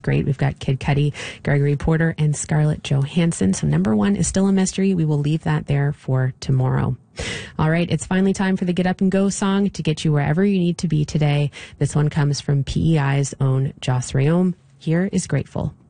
great. We've got Kid Cudi, Gregory Porter, and Scarlett Johansson. So number one is still a mystery. We will leave that there for tomorrow. All right, it's finally time for the Get Up and Go song to get you wherever you need to be today. This one comes from PEI's own Joss Rayom. Here is Grateful.